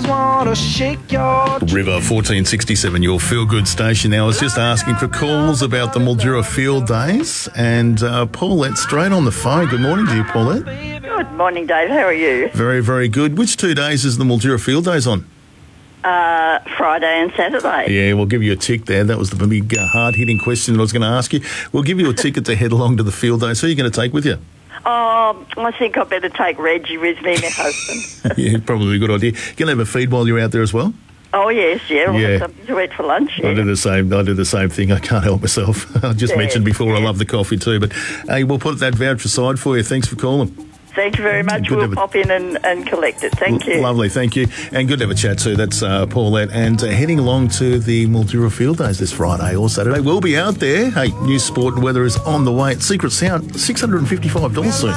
wanna shake your River 1467, your feel-good station. Now, I was just asking for calls about the Mildura Field Days, and Paulette, straight on the phone. Good morning to you, Paulette. Good morning, Dave. How are you? Very, very good. Which 2 days is the Mildura Field Days on? Friday and Saturday. Yeah, we'll give you a tick there. That was the big hard-hitting question that I was going to ask you. We'll give you a ticket to head along to the field days. Who are you going to take with you? Oh, I think I better take Reggie with me, my husband. Yeah, probably a good idea. Going to have a feed while you're out there as well? Oh, yes, yeah. We'll Yeah. have something to eat for lunch. Yeah. I do the same thing. I can't help myself. I just mentioned before I love the coffee too. But hey, we'll put that voucher aside for you. Thanks for calling. Thank you very much. Good to We'll have a- pop in and collect it. Thank you. Lovely, thank you. And good to have a chat too. That's Paulette. And heading along to the Mildura Field Days this Friday or Saturday. We'll be out there. Hey, news, sport and weather is on the way. Secret Sound, $655 soon.